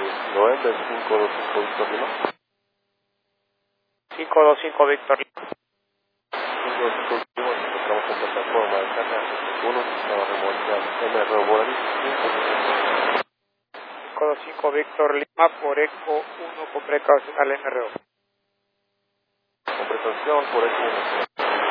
Noel del 525 Víctor Lima. 525 Víctor Lima. 525 Lima, nos encontramos en plataforma de carga 1, sistema remolque MRO Volaris 525 Víctor Lima por ECO 1 con precaución al MRO. Con precaución por ECO 1.